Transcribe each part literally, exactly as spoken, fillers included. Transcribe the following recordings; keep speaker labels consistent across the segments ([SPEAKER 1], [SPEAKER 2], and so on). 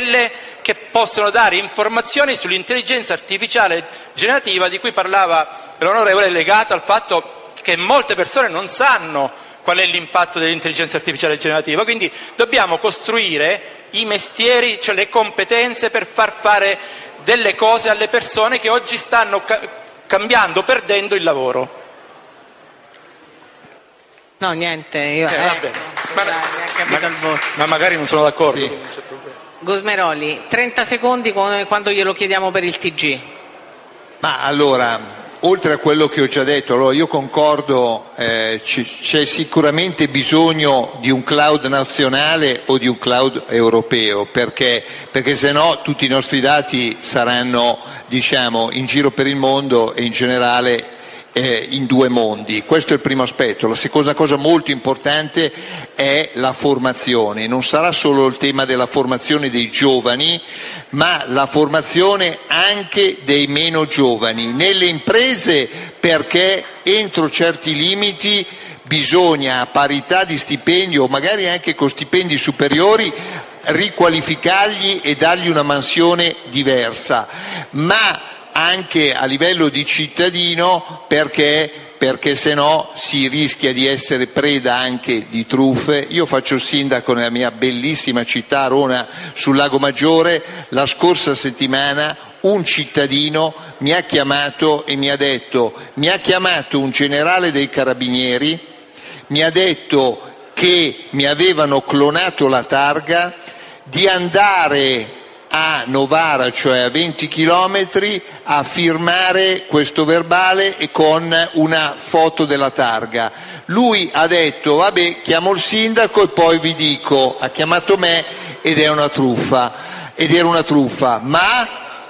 [SPEAKER 1] quelle che possono dare informazioni sull'intelligenza artificiale generativa di cui parlava l'onorevole, legato al fatto che molte persone non sanno qual è l'impatto dell'intelligenza artificiale generativa. Quindi dobbiamo costruire i mestieri, cioè le competenze per far fare delle cose alle persone che oggi stanno ca- cambiando, perdendo il lavoro.
[SPEAKER 2] No, niente, io
[SPEAKER 1] Eh,
[SPEAKER 2] eh,
[SPEAKER 1] vabbè. Ma,
[SPEAKER 2] ma,
[SPEAKER 1] ma, ma magari non sono d'accordo.
[SPEAKER 3] Sì.
[SPEAKER 2] Gusmeroli, trenta secondi quando glielo chiediamo per il T G.
[SPEAKER 3] Ma allora, oltre a quello che ho già detto, allora io concordo, eh, c- c'è sicuramente bisogno di un cloud nazionale o di un cloud europeo, perché, perché se no tutti i nostri dati saranno, diciamo, in giro per il mondo e in generale Eh, in due mondi. Questo è il primo aspetto. La seconda cosa molto importante è la formazione. Non sarà solo il tema della formazione dei giovani, ma la formazione anche dei meno giovani nelle imprese, perché entro certi limiti bisogna, a parità di stipendio o magari anche con stipendi superiori, riqualificargli e dargli una mansione diversa, ma anche a livello di cittadino, perché perché se no si rischia di essere preda anche di truffe. Io faccio il sindaco nella mia bellissima città, Arona sul Lago Maggiore. La scorsa settimana un cittadino mi ha chiamato e mi ha detto, mi ha chiamato un generale dei carabinieri, mi ha detto che mi avevano clonato la targa, di andare a Novara, cioè a venti chilometri, a firmare questo verbale e con una foto della targa. Lui ha detto, vabbè, chiamo il sindaco e poi vi dico, ha chiamato me ed è una truffa, ed era una truffa, ma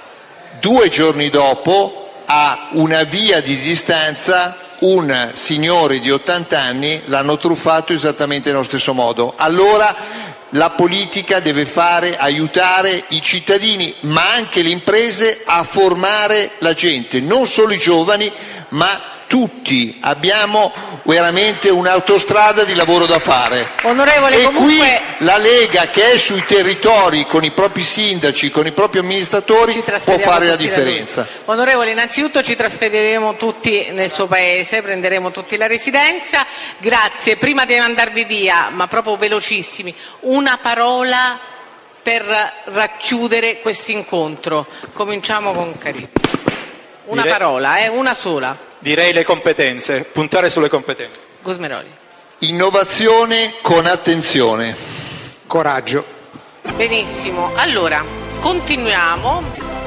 [SPEAKER 3] due giorni dopo, a una via di distanza, un signore di ottanta anni l'hanno truffato esattamente nello stesso modo. Allora la politica deve fare, aiutare i cittadini, ma anche le imprese a formare la gente, non solo i giovani, ma tutti. Abbiamo veramente un'autostrada di lavoro da fare.
[SPEAKER 2] Onorevole,
[SPEAKER 3] e
[SPEAKER 2] comunque...
[SPEAKER 3] qui la Lega, che è sui territori con i propri sindaci, con i propri amministratori, può fare la differenza.
[SPEAKER 2] Onorevole, innanzitutto ci trasferiremo tutti nel suo paese, prenderemo tutti la residenza. Grazie. Prima di mandarvi via, ma proprio velocissimi, una parola per racchiudere questo incontro. Cominciamo con Carino. Una
[SPEAKER 1] Direi...
[SPEAKER 2] parola, eh, una sola.
[SPEAKER 1] Direi le competenze, puntare sulle competenze.
[SPEAKER 2] Gusmeroli.
[SPEAKER 3] Innovazione con attenzione.
[SPEAKER 4] Coraggio.
[SPEAKER 2] Benissimo, allora continuiamo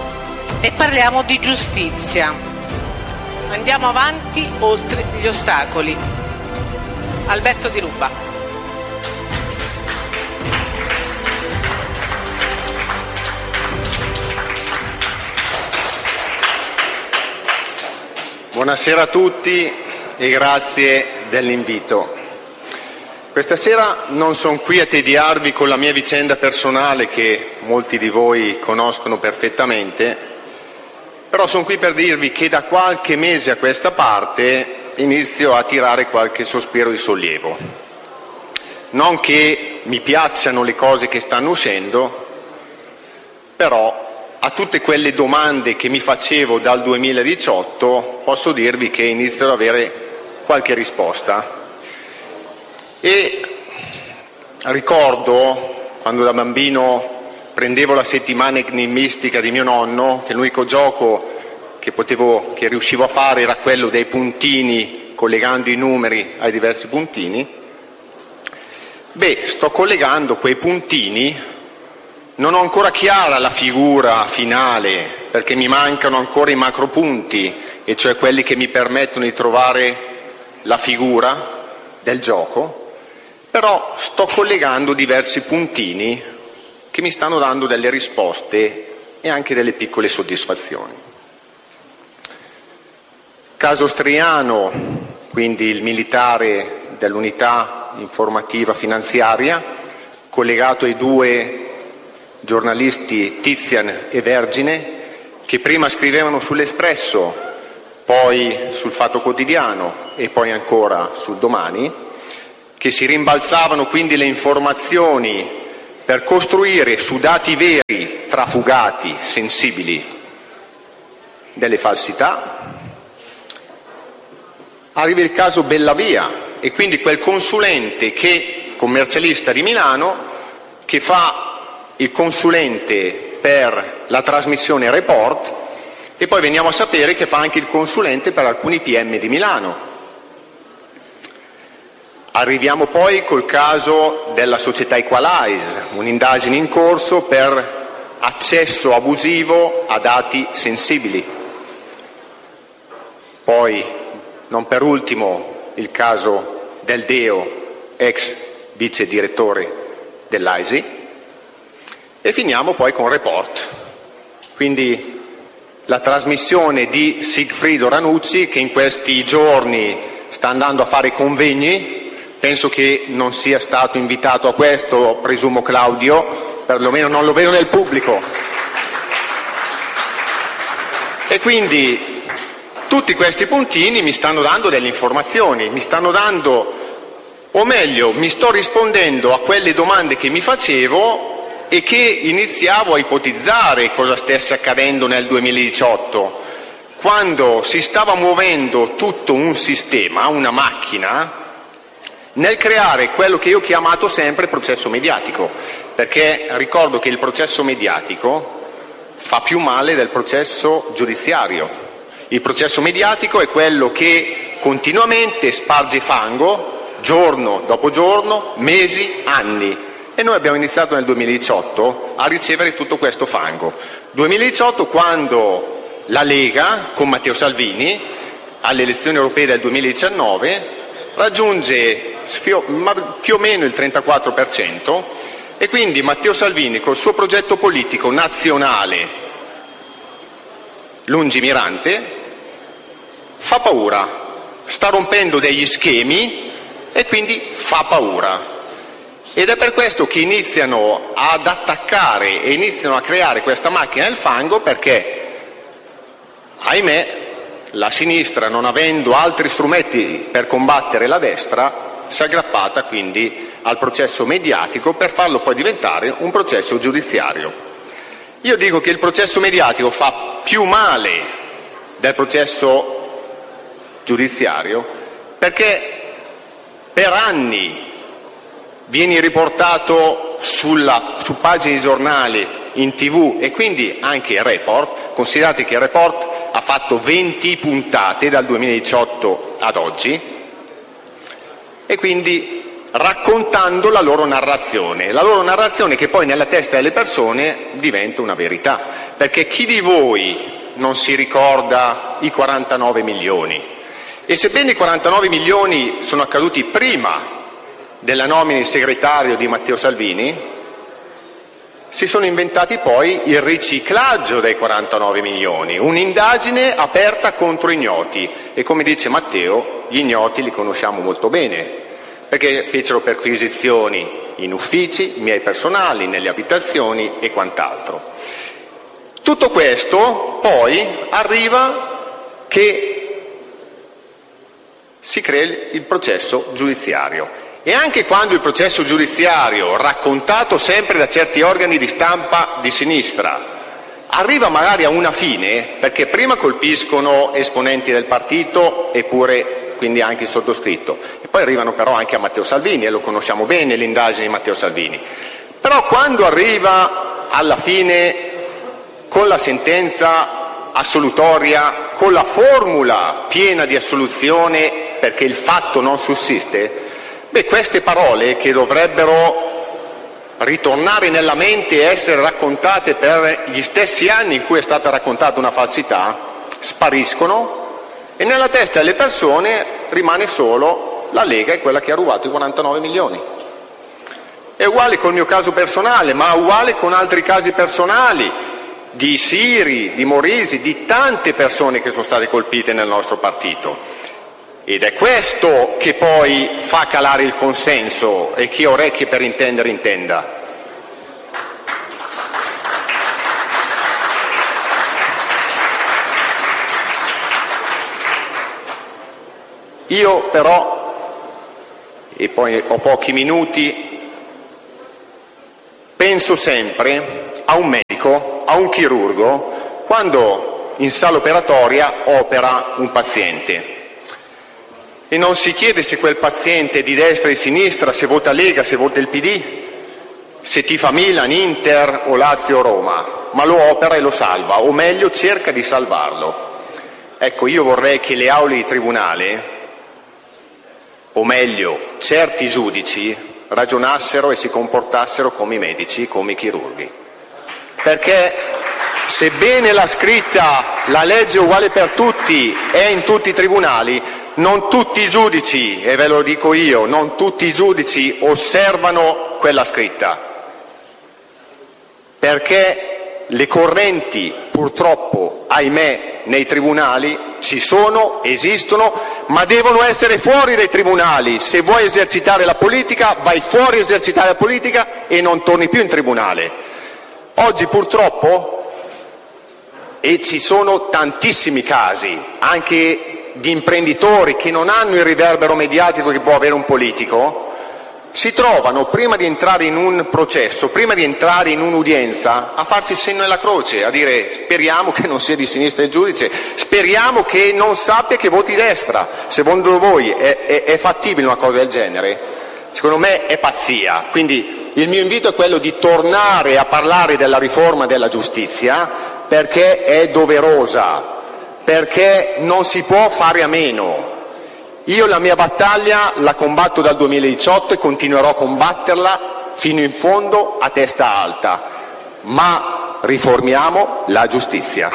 [SPEAKER 2] e parliamo di giustizia. Andiamo avanti oltre gli ostacoli. Alberto Di Ruba.
[SPEAKER 5] Buonasera a tutti e grazie dell'invito. Questa sera non sono qui a tediarvi con la mia vicenda personale, che molti di voi conoscono perfettamente, però sono qui per dirvi che da qualche mese a questa parte inizio a tirare qualche sospiro di sollievo. Non che mi piacciono le cose che stanno uscendo, però a tutte quelle domande che mi facevo dal duemiladiciotto posso dirvi che inizio ad avere qualche risposta. E ricordo quando da bambino prendevo la settimana enigmistica di mio nonno, che l'unico gioco che potevo, che riuscivo a fare era quello dei puntini, collegando i numeri ai diversi puntini. Beh, sto collegando quei puntini. Non ho ancora chiara la figura finale, perché mi mancano ancora i macropunti, e cioè quelli che mi permettono di trovare la figura del gioco, però sto collegando diversi puntini che mi stanno dando delle risposte e anche delle piccole soddisfazioni. Caso Striano, quindi il militare dell'unità informativa finanziaria, collegato ai due giornalisti Tizian e Vergine, che prima scrivevano sull'Espresso, poi sul Fatto Quotidiano e poi ancora sul Domani, che si rimbalzavano quindi le informazioni per costruire su dati veri, trafugati, sensibili, delle falsità. Arriva il caso Bellavia e quindi quel consulente che, commercialista di Milano, che fa il consulente per la trasmissione Report e poi veniamo a sapere che fa anche il consulente per alcuni P M di Milano. Arriviamo poi col caso della società Equalize, un'indagine in corso per accesso abusivo a dati sensibili. Poi, non per ultimo, il caso del Deo, ex vice direttore dell'A I S I, e finiamo poi con Report. Quindi la trasmissione di Sigfrido Ranucci, che in questi giorni sta andando a fare convegni. Penso che non sia stato invitato a questo, presumo Claudio, perlomeno non lo vedo nel pubblico. E quindi tutti questi puntini mi stanno dando delle informazioni, mi stanno dando, o meglio, mi sto rispondendo a quelle domande che mi facevo e che iniziavo a ipotizzare cosa stesse accadendo nel duemiladiciotto, quando si stava muovendo tutto un sistema, una macchina, nel creare quello che io ho chiamato sempre processo mediatico, perché ricordo che il processo mediatico fa più male del processo giudiziario. Il processo mediatico è quello che continuamente sparge fango, giorno dopo giorno, mesi, anni, e noi abbiamo iniziato nel duemiladiciotto a ricevere tutto questo fango. duemiladiciotto, quando la Lega, con Matteo Salvini, alle elezioni europee del duemiladiciannove, raggiunge più o meno il trentaquattro per cento e quindi Matteo Salvini col suo progetto politico nazionale lungimirante fa paura, sta rompendo degli schemi e quindi fa paura. Ed è per questo che iniziano ad attaccare e iniziano a creare questa macchina del fango, perché, ahimè, la sinistra, non avendo altri strumenti per combattere la destra, si è aggrappata quindi al processo mediatico per farlo poi diventare un processo giudiziario. Io dico che il processo mediatico fa più male del processo giudiziario perché per anni vieni riportato sulla, su pagine di giornali, in tv e quindi anche Report. Considerate che Report ha fatto venti puntate dal duemiladiciotto ad oggi, e quindi raccontando la loro narrazione, la loro narrazione che poi nella testa delle persone diventa una verità, perché chi di voi non si ricorda i quarantanove milioni? E sebbene i quarantanove milioni sono accaduti prima della nomina di segretario di Matteo Salvini, si sono inventati poi il riciclaggio dei quarantanove milioni, un'indagine aperta contro ignoti, e come dice Matteo, gli ignoti li conosciamo molto bene, perché fecero perquisizioni in uffici, miei personali, nelle abitazioni e quant'altro. Tutto questo poi arriva che si crea il processo giudiziario. E anche quando il processo giudiziario, raccontato sempre da certi organi di stampa di sinistra, arriva magari a una fine, perché prima colpiscono esponenti del partito e pure quindi anche il sottoscritto, e poi arrivano però anche a Matteo Salvini, e lo conosciamo bene l'indagine di Matteo Salvini. Però quando arriva alla fine con la sentenza assolutoria, con la formula piena di assoluzione perché il fatto non sussiste, beh, queste parole che dovrebbero ritornare nella mente e essere raccontate per gli stessi anni in cui è stata raccontata una falsità, spariscono e nella testa delle persone rimane solo la Lega è quella che ha rubato i quarantanove milioni. È uguale col mio caso personale, ma uguale con altri casi personali di Siri, di Morisi, di tante persone che sono state colpite nel nostro partito. Ed è questo che poi fa calare il consenso, e chi ha orecchie per intendere intenda. Io però, e poi ho pochi minuti, penso sempre a un medico, a un chirurgo, quando in sala operatoria opera un paziente. E non si chiede se quel paziente è di destra o di sinistra, se vota Lega, se vota il P D, se tifa Milan, Inter o Lazio o Roma, ma lo opera e lo salva, o meglio cerca di salvarlo. Ecco, io vorrei che le aule di tribunale, o meglio certi giudici, ragionassero e si comportassero come i medici, come i chirurghi. Perché sebbene la scritta "la legge è uguale per tutti" è in tutti i tribunali, non tutti i giudici, e ve lo dico io, non tutti i giudici osservano quella scritta, perché le correnti purtroppo, ahimè, nei tribunali ci sono, esistono, ma devono essere fuori dai tribunali. Se vuoi esercitare la politica, vai fuori a esercitare la politica e non torni più in tribunale. Oggi purtroppo, e ci sono tantissimi casi, anche di imprenditori che non hanno il riverbero mediatico che può avere un politico, si trovano, prima di entrare in un processo, prima di entrare in un'udienza, a farsi il segno della croce, a dire speriamo che non sia di sinistra il giudice, speriamo che non sappia che voti destra. Secondo voi è, è, è fattibile una cosa del genere? Secondo me è pazzia. Quindi il mio invito è quello di tornare a parlare della riforma della giustizia, perché è doverosa, perché non si può fare a meno. Io la mia battaglia la combatto dal duemiladiciotto e continuerò a combatterla fino in fondo a testa alta, ma riformiamo la giustizia.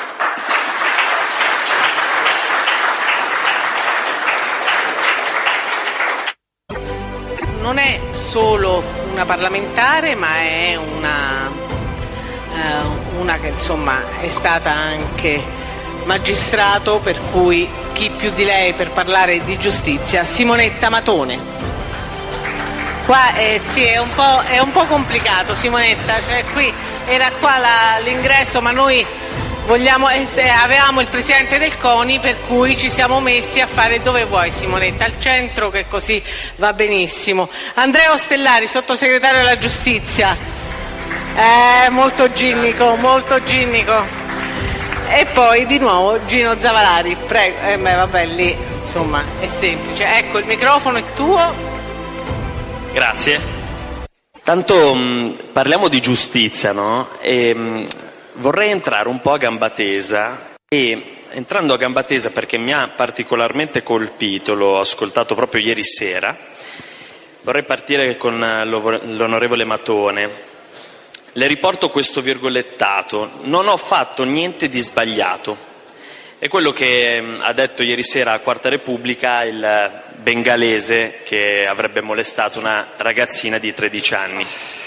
[SPEAKER 2] Non è solo una parlamentare, ma è una, eh, una che insomma è stata anche magistrato, per cui chi più di lei per parlare di giustizia? Simonetta Matone. Qua eh, sì, è un po', è un po' complicato, Simonetta, cioè qui era qua la, l'ingresso, ma noi vogliamo, eh, avevamo il presidente del CONI, per cui ci siamo messi a fare dove vuoi, Simonetta, al centro, che così va benissimo. Andrea Ostellari, sottosegretario della giustizia. Eh, molto ginnico, molto ginnico. E poi di nuovo Gino Zavalari, prego. Eh beh, vabbè, lì insomma è semplice. Ecco, il microfono è tuo.
[SPEAKER 4] Grazie. Tanto mh, parliamo di giustizia, no? E mh, vorrei entrare un po' a gamba tesa, e entrando a gamba tesa perché mi ha particolarmente colpito, l'ho ascoltato proprio ieri sera, vorrei partire con l'onorevole Matone. Le riporto questo virgolettato: non ho fatto niente di sbagliato. È quello che ha detto ieri sera a Quarta Repubblica il bengalese che avrebbe molestato una ragazzina di tredici anni.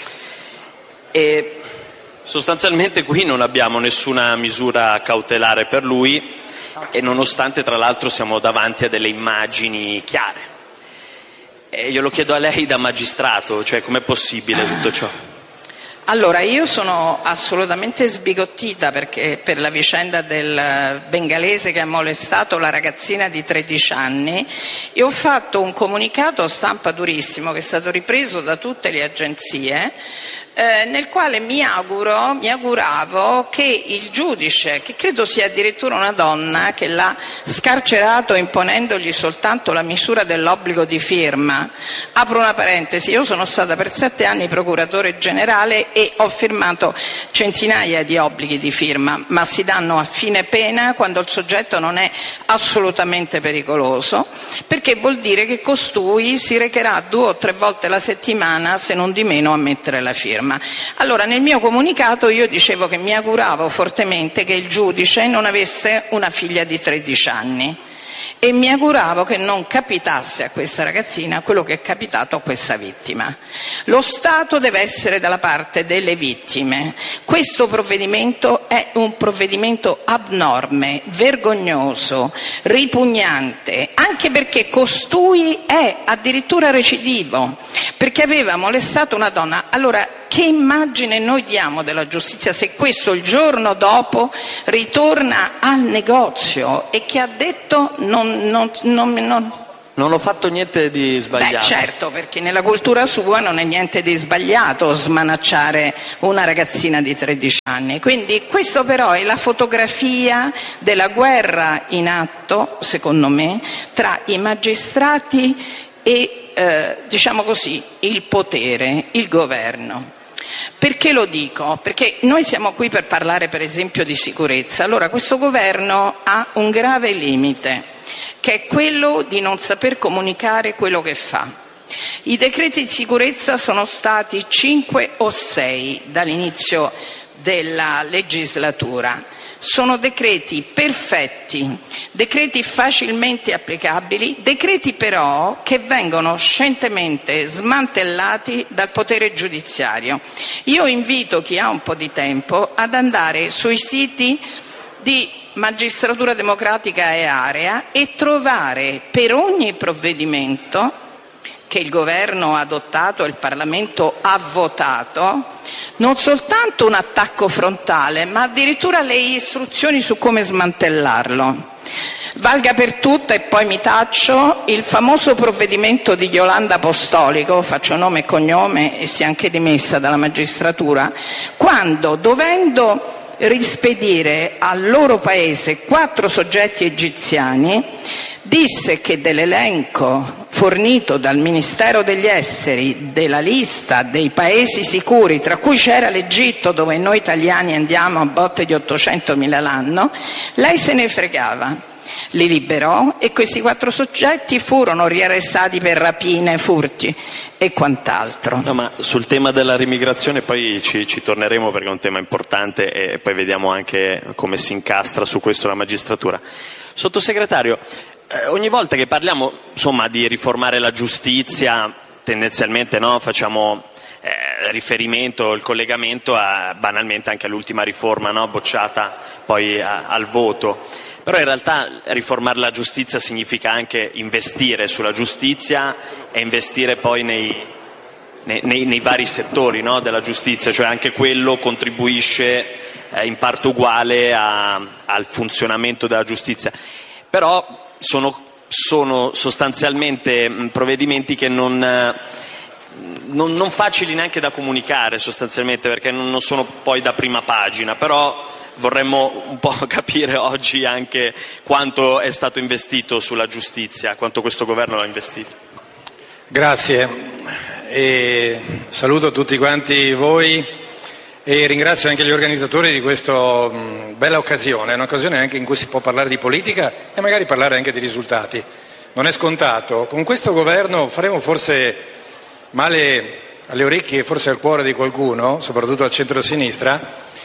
[SPEAKER 4] E sostanzialmente qui non abbiamo nessuna misura cautelare per lui, e nonostante tra l'altro siamo davanti a delle immagini chiare. E io lo chiedo a lei da magistrato, cioè com'è possibile tutto ciò?
[SPEAKER 6] Allora, io sono assolutamente sbigottita perché per la vicenda del bengalese che ha molestato la ragazzina di tredici anni, e ho fatto un comunicato stampa durissimo che è stato ripreso da tutte le agenzie, eh, nel quale mi auguro, mi auguravo che il giudice, che credo sia addirittura una donna, che l'ha scarcerato imponendogli soltanto la misura dell'obbligo di firma. Apro una parentesi: io sono stata per sette anni procuratore generale e ho firmato centinaia di obblighi di firma, ma si danno a fine pena quando il soggetto non è assolutamente pericoloso, perché vuol dire che costui si recherà due o tre volte la settimana, se non di meno, a mettere la firma. Allora, nel mio comunicato io dicevo che mi auguravo fortemente che il giudice non avesse una figlia di tredici anni, e mi auguravo che non capitasse a questa ragazzina quello che è capitato a questa vittima. Lo Stato deve essere dalla parte delle vittime. Questo provvedimento è un provvedimento abnorme, vergognoso, ripugnante, anche perché costui è addirittura recidivo, perché aveva molestato una donna. Allora, che immagine noi diamo della giustizia se questo il giorno dopo ritorna al negozio e che ha detto non, non, non, non,
[SPEAKER 4] Non ho fatto niente di sbagliato.
[SPEAKER 6] Beh, certo, perché nella cultura sua non è niente di sbagliato smanacciare una ragazzina di tredici anni. Quindi questo però è la fotografia della guerra in atto, secondo me, tra i magistrati e, eh, diciamo così, il potere, il governo. Perché lo dico? Perché noi siamo qui per parlare, per esempio, di sicurezza. Allora, questo governo ha un grave limite, che è quello di non saper comunicare quello che fa. I decreti di sicurezza sono stati cinque o sei dall'inizio della legislatura. Sono decreti perfetti, decreti facilmente applicabili, decreti però che vengono scientemente smantellati dal potere giudiziario. Io invito chi ha un po' di tempo ad andare sui siti di Magistratura Democratica e Area e trovare per ogni provvedimento che il governo ha adottato e il Parlamento ha votato non soltanto un attacco frontale, ma addirittura le istruzioni su come smantellarlo. Valga per tutta, e poi mi taccio, il famoso provvedimento di Yolanda Apostolico, faccio nome e cognome e si è anche dimessa dalla magistratura, quando, dovendo rispedire al loro paese quattro soggetti egiziani, disse che dell'elenco fornito dal Ministero degli Esteri della lista dei paesi sicuri, tra cui c'era l'Egitto, dove noi italiani andiamo a botte di ottocentomila l'anno, lei se ne fregava. Li liberò e questi quattro soggetti furono riarrestati per rapine, furti e quant'altro.
[SPEAKER 4] No, ma sul tema della rimigrazione poi ci, ci torneremo, perché è un tema importante e poi vediamo anche come si incastra su questo la magistratura. Sottosegretario, eh, ogni volta che parliamo insomma di riformare la giustizia, tendenzialmente no, facciamo eh, riferimento, il collegamento a, banalmente anche all'ultima riforma, no, bocciata poi a, al voto. Però in realtà riformare la giustizia significa anche investire sulla giustizia e investire poi nei, nei, nei, nei vari settori, no, della giustizia, cioè anche quello contribuisce eh, in parte uguale a, al funzionamento della giustizia. Però sono, sono sostanzialmente mh, provvedimenti che non, non, non facili neanche da comunicare sostanzialmente, perché non, non sono poi da prima pagina, però vorremmo un po' capire oggi anche quanto è stato investito sulla giustizia, quanto questo governo ha investito.
[SPEAKER 7] Grazie, e saluto tutti quanti voi e ringrazio anche gli organizzatori di questa bella occasione, è un'occasione anche in cui si può parlare di politica e magari parlare anche di risultati. Non è scontato, con questo governo faremo forse male alle orecchie e forse al cuore di qualcuno, soprattutto al centro-sinistra,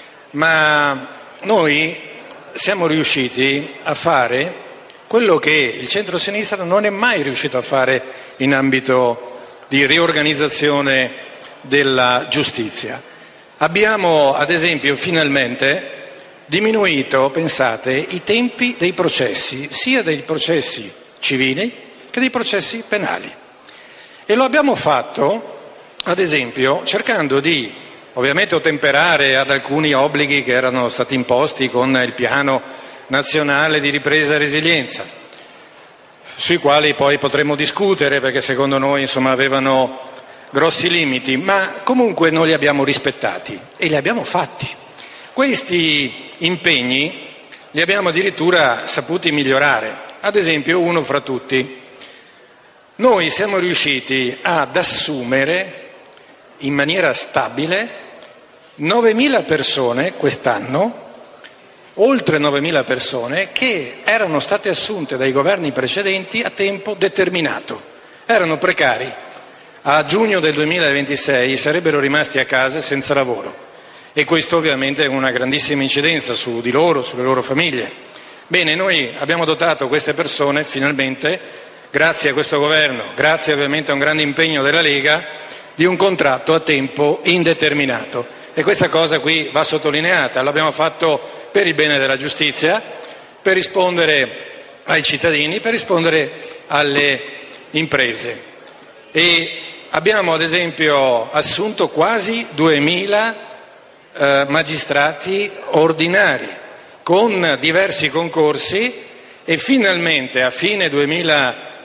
[SPEAKER 7] ma noi siamo riusciti a fare quello che il centro-sinistra non è mai riuscito a fare in ambito di riorganizzazione della giustizia. Abbiamo, ad esempio, finalmente diminuito, pensate, i tempi dei processi, sia dei processi civili che dei processi penali. E lo abbiamo fatto, ad esempio, cercando di ovviamente ottemperare ad alcuni obblighi che erano stati imposti con il piano nazionale di ripresa e resilienza, sui quali poi potremo discutere perché secondo noi insomma avevano grossi limiti, ma comunque noi li abbiamo rispettati e li abbiamo fatti. Questi impegni li abbiamo addirittura saputi migliorare. Ad esempio, uno fra tutti, noi siamo riusciti ad assumere in maniera stabile novemila persone quest'anno, oltre novemila persone che erano state assunte dai governi precedenti a tempo determinato, erano precari, a giugno del duemilaventisei sarebbero rimasti a casa senza lavoro e questo ovviamente ha una grandissima incidenza su di loro, sulle loro famiglie. Bene, noi abbiamo dotato queste persone finalmente, grazie a questo governo, grazie ovviamente a un grande impegno della Lega, di un contratto a tempo indeterminato. E questa cosa qui va sottolineata, l'abbiamo fatto per il bene della giustizia, per rispondere ai cittadini, per rispondere alle imprese. E abbiamo ad esempio assunto quasi duemila eh, magistrati ordinari con diversi concorsi e finalmente a fine duemilaventitré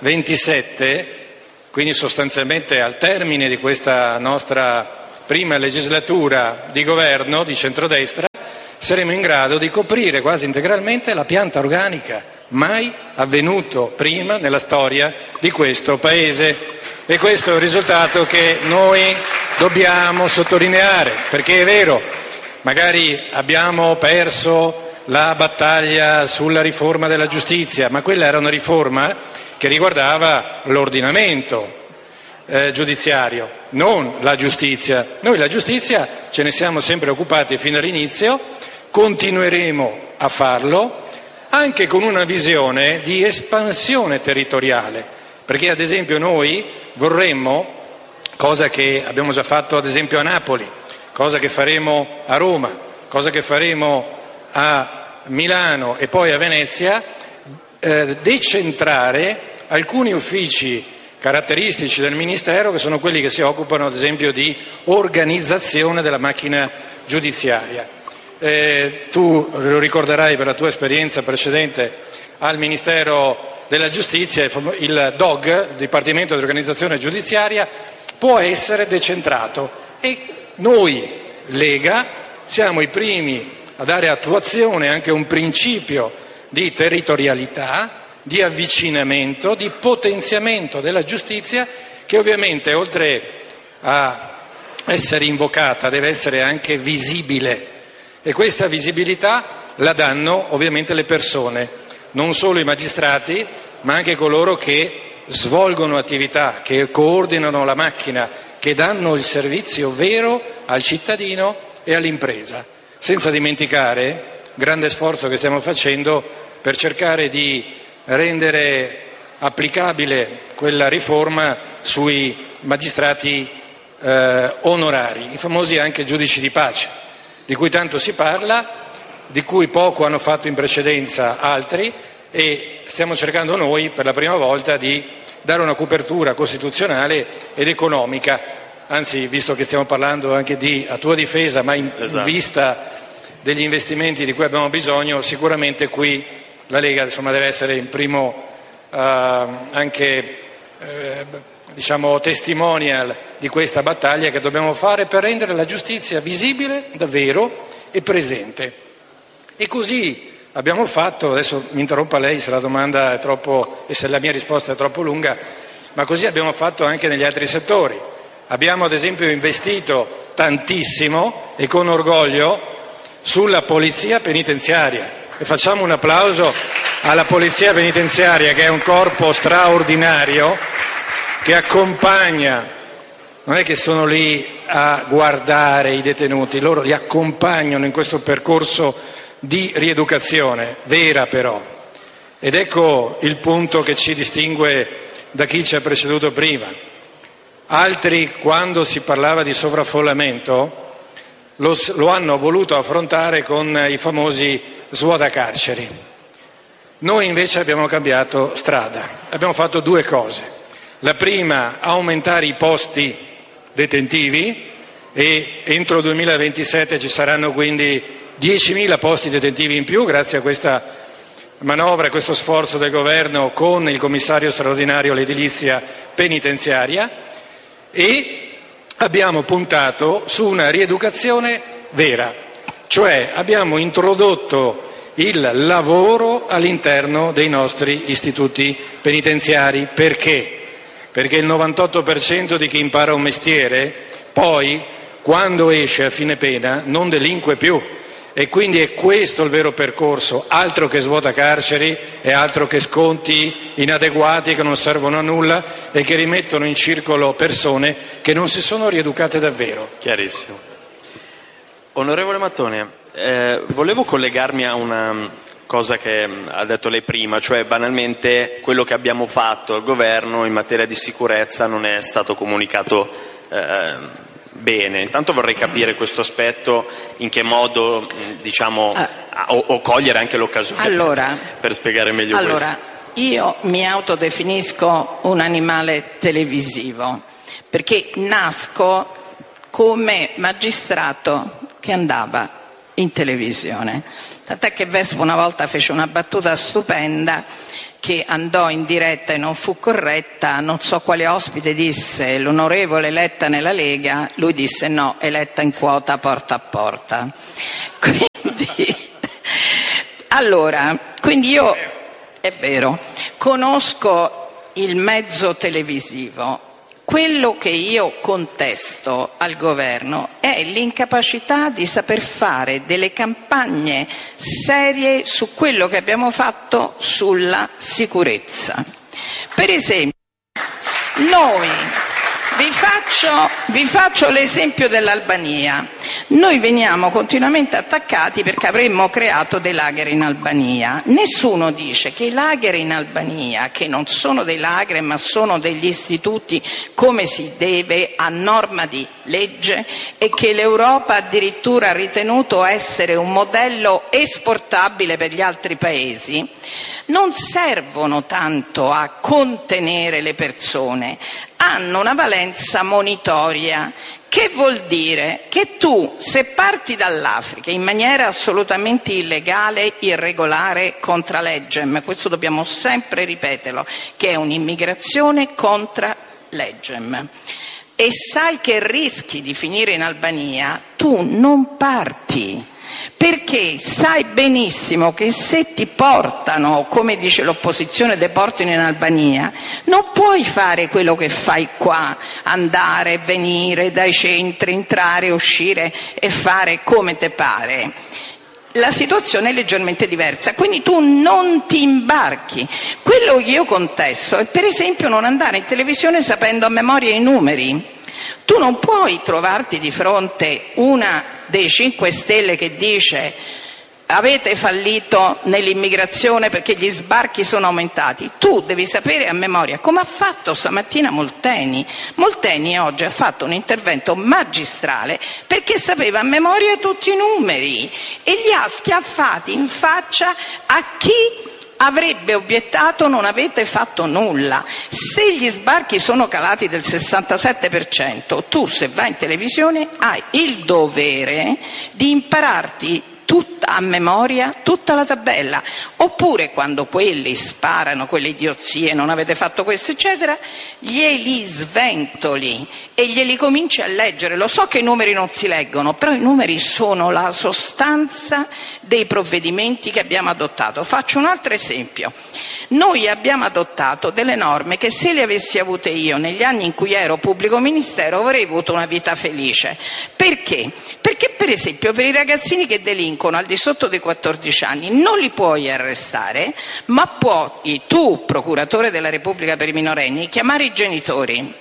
[SPEAKER 7] duemilaventisette, quindi sostanzialmente al termine di questa nostra prima legislatura di governo di centrodestra, saremo in grado di coprire quasi integralmente la pianta organica, mai avvenuto prima nella storia di questo Paese. E questo è un risultato che noi dobbiamo sottolineare, perché è vero, magari abbiamo perso la battaglia sulla riforma della giustizia, ma quella era una riforma che riguardava l'ordinamento eh, giudiziario, non la giustizia. Noi la giustizia ce ne siamo sempre occupati fin dall'inizio, continueremo a farlo anche con una visione di espansione territoriale, perché ad esempio noi vorremmo, cosa che abbiamo già fatto ad esempio a Napoli, cosa che faremo a Roma, cosa che faremo a Milano e poi a Venezia, eh, decentrare alcuni uffici caratteristici del Ministero, che sono quelli che si occupano ad esempio di organizzazione della macchina giudiziaria. Eh, tu lo ricorderai per la tua esperienza precedente al Ministero della Giustizia, il D O G, il Dipartimento di Organizzazione Giudiziaria, può essere decentrato e noi, Lega, siamo i primi a dare attuazione anche a un principio di territorialità, di avvicinamento, di potenziamento della giustizia, che ovviamente oltre a essere invocata deve essere anche visibile, e questa visibilità la danno ovviamente le persone, non solo i magistrati ma anche coloro che svolgono attività, che coordinano la macchina, che danno il servizio vero al cittadino e all'impresa, senza dimenticare il grande sforzo che stiamo facendo per cercare di rendere applicabile quella riforma sui magistrati eh, onorari, i famosi anche giudici di pace, di cui tanto si parla, di cui poco hanno fatto in precedenza altri, e stiamo cercando noi per la prima volta di dare una copertura costituzionale ed economica, anzi, visto che stiamo parlando anche di a tua difesa, ma in, esatto. in vista degli investimenti di cui abbiamo bisogno, sicuramente qui la Lega insomma, deve essere in primo uh, anche eh, diciamo testimonial di questa battaglia che dobbiamo fare per rendere la giustizia visibile davvero e presente. E così abbiamo fatto, adesso mi interrompa lei se la domanda è troppo e se la mia risposta è troppo lunga, ma così abbiamo fatto anche negli altri settori. Abbiamo ad esempio investito tantissimo e con orgoglio sulla polizia penitenziaria, e facciamo un applauso alla polizia penitenziaria, che è un corpo straordinario che accompagna, non è che sono lì a guardare i detenuti, loro li accompagnano in questo percorso di rieducazione vera però. Ed ecco il punto che ci distingue da chi ci ha preceduto prima. Altri, quando si parlava di sovraffollamento, lo, lo hanno voluto affrontare con i famosi svuotacarceri. Noi invece abbiamo cambiato strada, abbiamo fatto due cose. La prima, aumentare i posti detentivi, e entro il duemilaventisette ci saranno quindi diecimila posti detentivi in più grazie a questa manovra e questo sforzo del governo con il commissario straordinario all'edilizia penitenziaria, e abbiamo puntato su una rieducazione vera, cioè abbiamo introdotto il lavoro all'interno dei nostri istituti penitenziari. Perché? Perché il novantotto per cento di chi impara un mestiere poi, quando esce a fine pena, non delinque più, e quindi è questo il vero percorso, altro che svuotacarceri e altro che sconti inadeguati che non servono a nulla e che rimettono in circolo persone che non si sono rieducate davvero.
[SPEAKER 4] Chiarissimo. Onorevole Mattone, eh, volevo collegarmi a una cosa che ha detto lei prima, cioè banalmente quello che abbiamo fatto al governo in materia di sicurezza non è stato comunicato eh, bene. Intanto vorrei capire questo aspetto, in che modo diciamo ah, o, o cogliere anche l'occasione
[SPEAKER 6] allora,
[SPEAKER 4] per, per spiegare meglio
[SPEAKER 6] allora,
[SPEAKER 4] questo.
[SPEAKER 6] Io mi autodefinisco un animale televisivo perché nasco come magistrato che andava in televisione. Tant'è che Vespa una volta fece una battuta stupenda che andò in diretta e non fu corretta, non so quale ospite disse l'onorevole eletta nella Lega, lui disse no, eletta in quota porta a porta. Quindi, allora, quindi io, è vero, conosco il mezzo televisivo. Quello che io contesto al governo è l'incapacità di saper fare delle campagne serie su quello che abbiamo fatto sulla sicurezza. Per esempio, noi, vi faccio, vi faccio l'esempio dell'Albania. Noi veniamo continuamente attaccati perché avremmo creato dei lager in Albania. Nessuno dice che i lager in Albania, che non sono dei lager ma sono degli istituti come si deve a norma di legge e che l'Europa addirittura ha ritenuto essere un modello esportabile per gli altri paesi, non servono tanto a contenere le persone, hanno una valenza monitoria. Che vuol dire? Che tu, se parti dall'Africa in maniera assolutamente illegale, irregolare, contra legem, questo dobbiamo sempre ripeterlo, che è un'immigrazione contra legem, e sai che rischi di finire in Albania, tu non parti. Perché sai benissimo che se ti portano, come dice l'opposizione, deportano in Albania, non puoi fare quello che fai qua, andare, venire dai centri, entrare, uscire e fare come te pare. La situazione è leggermente diversa, quindi tu non ti imbarchi. Quello che io contesto è per esempio non andare in televisione sapendo a memoria i numeri. Tu non puoi trovarti di fronte una dei cinque Stelle che dice avete fallito nell'immigrazione perché gli sbarchi sono aumentati. Tu devi sapere a memoria, come ha fatto stamattina Molteni. Molteni oggi ha fatto un intervento magistrale perché sapeva a memoria tutti i numeri e li ha schiaffati in faccia a chi avrebbe obiettato non avete fatto nulla. Se gli sbarchi sono calati del sessantasette per cento, tu se vai in televisione hai il dovere di impararti tutta a memoria tutta la tabella, oppure quando quelli sparano quelle idiozie non avete fatto questo eccetera, glieli sventoli e glieli cominci a leggere. Lo so che i numeri non si leggono, però i numeri sono la sostanza dei provvedimenti che abbiamo adottato. Faccio un altro esempio. Noi abbiamo adottato delle norme che se le avessi avute io negli anni in cui ero pubblico ministero avrei avuto una vita felice. Perché? Perché per esempio per i ragazzini che delinquono al di sotto dei quattordici anni non li puoi arrestare, ma puoi tu, procuratore della Repubblica per i minorenni, chiamare i genitori,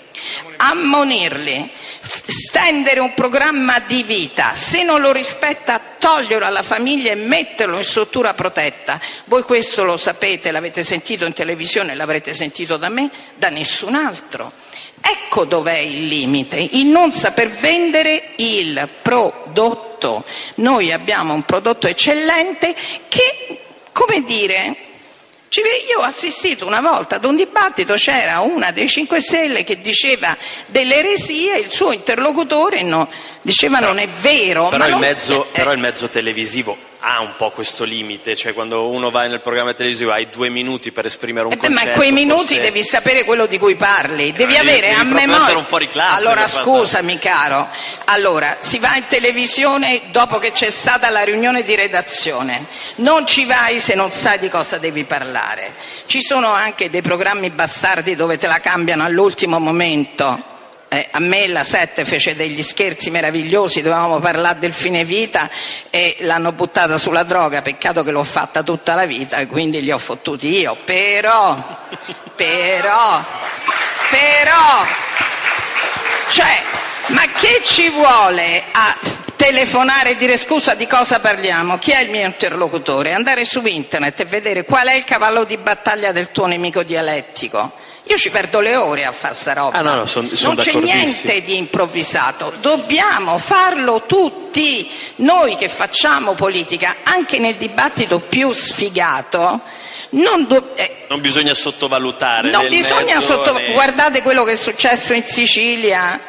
[SPEAKER 6] ammonirli, stendere un programma di vita, se non lo rispetta toglierlo alla famiglia e metterlo in struttura protetta. Voi questo lo sapete, l'avete sentito in televisione, l'avrete sentito da me, da nessun altro. Ecco dov'è il limite, il non saper vendere il prodotto. Noi abbiamo un prodotto eccellente che, come dire, io ho assistito una volta ad un dibattito, c'era una dei cinque Stelle che diceva delle eresie, il suo interlocutore no, diceva però, non è vero.
[SPEAKER 4] Però,
[SPEAKER 6] ma
[SPEAKER 4] il,
[SPEAKER 6] non...
[SPEAKER 4] mezzo,
[SPEAKER 6] eh,
[SPEAKER 4] però il mezzo televisivo ha un po' questo limite, cioè quando uno va nel programma televisivo hai due minuti per esprimere un
[SPEAKER 6] eh beh,
[SPEAKER 4] concetto.
[SPEAKER 6] Ma quei minuti
[SPEAKER 4] forse...
[SPEAKER 6] devi sapere quello di cui parli,
[SPEAKER 4] eh,
[SPEAKER 6] devi
[SPEAKER 4] devi,
[SPEAKER 6] avere
[SPEAKER 4] devi
[SPEAKER 6] a memoria.
[SPEAKER 4] Un fuori classe,
[SPEAKER 6] allora scusami caro, allora si va in televisione dopo che c'è stata la riunione di redazione, non ci vai se non sai di cosa devi parlare. Ci sono anche dei programmi bastardi dove te la cambiano all'ultimo momento. Eh, a me la Sette fece degli scherzi meravigliosi, dovevamo parlare del fine vita e l'hanno buttata sulla droga, peccato che l'ho fatta tutta la vita e quindi li ho fottuti io, però, però, però, cioè, ma che ci vuole a telefonare e dire scusa di cosa parliamo, chi è il mio interlocutore, andare su internet e vedere qual è il cavallo di battaglia del tuo nemico dialettico. Io ci perdo le ore a fare sta roba.
[SPEAKER 4] Ah, no, no, son, son
[SPEAKER 6] non c'è niente di improvvisato, dobbiamo farlo tutti. Noi che facciamo politica, anche nel dibattito più sfigato, non, do- eh,
[SPEAKER 4] non bisogna sottovalutare.
[SPEAKER 6] Non bisogna
[SPEAKER 4] mezzo,
[SPEAKER 6] sottovalutare.
[SPEAKER 4] né...
[SPEAKER 6] Guardate quello che è successo in Sicilia.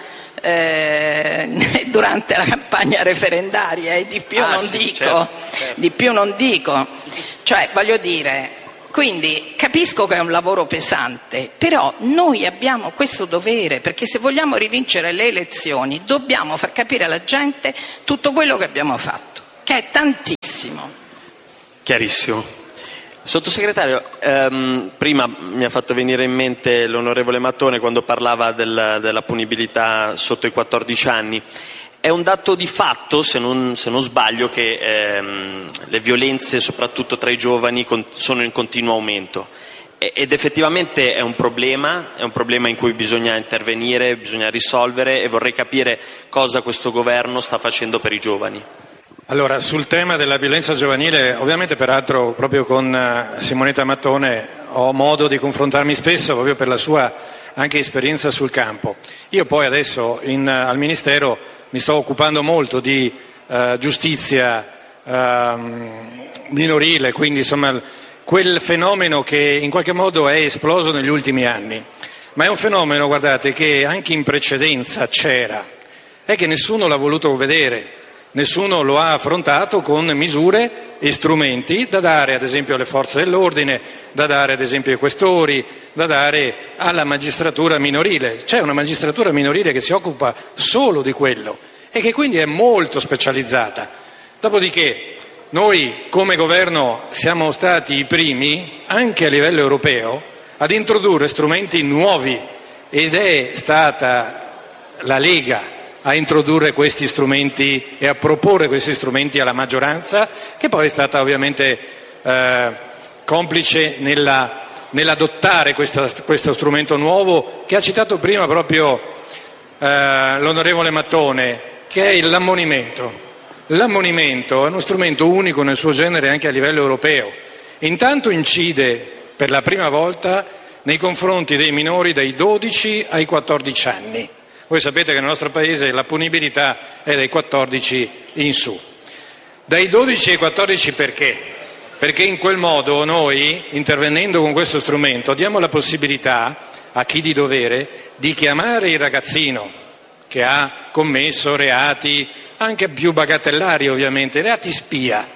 [SPEAKER 6] eh, durante la campagna referendaria e di più
[SPEAKER 4] ah,
[SPEAKER 6] non
[SPEAKER 4] sì,
[SPEAKER 6] dico,
[SPEAKER 4] certo, certo.
[SPEAKER 6] di più non dico, cioè voglio dire. Quindi capisco che è un lavoro pesante, però noi abbiamo questo dovere, perché se vogliamo rivincere le elezioni dobbiamo far capire alla gente tutto quello che abbiamo fatto, che è tantissimo.
[SPEAKER 4] Chiarissimo. Sottosegretario, ehm, prima mi ha fatto venire in mente l'onorevole Mattone quando parlava del, della punibilità sotto i quattordici anni. È un dato di fatto, se non, se non sbaglio, che ehm, le violenze, soprattutto tra i giovani, con, sono in continuo aumento. E, ed effettivamente è un problema, è un problema in cui bisogna intervenire, bisogna risolvere, e vorrei capire cosa questo governo sta facendo per i giovani.
[SPEAKER 7] Allora, sul tema della violenza giovanile, ovviamente peraltro proprio con Simonetta Mattone ho modo di confrontarmi spesso proprio per la sua anche esperienza sul campo. Io poi adesso in, al Ministero mi sto occupando molto di uh, giustizia uh, minorile, quindi insomma quel fenomeno che in qualche modo è esploso negli ultimi anni. Ma è un fenomeno, guardate, che anche in precedenza c'era, è che nessuno l'ha voluto vedere, nessuno lo ha affrontato con misure e strumenti da dare ad esempio alle forze dell'ordine, da dare ad esempio ai questori, da dare alla magistratura minorile. C'è una magistratura minorile che si occupa solo di quello e che quindi è molto specializzata. Dopodiché noi come governo siamo stati i primi, anche a livello europeo, ad introdurre strumenti nuovi, ed è stata la Lega a introdurre questi strumenti e a proporre questi strumenti alla maggioranza, che poi è stata ovviamente eh, complice nella, nell'adottare questa, questo strumento nuovo che ha citato prima proprio eh, l'onorevole Mattone, che è l'ammonimento. L'ammonimento è uno strumento unico nel suo genere anche a livello europeo. Intanto incide per la prima volta nei confronti dei minori dai dodici ai quattordici anni. Voi sapete che nel nostro Paese la punibilità è dai quattordici in su. Dai dodici ai quattordici perché? Perché in quel modo noi, intervenendo con questo strumento, diamo la possibilità a chi di dovere di chiamare il ragazzino che ha commesso reati anche più bagatellari, ovviamente, reati spia.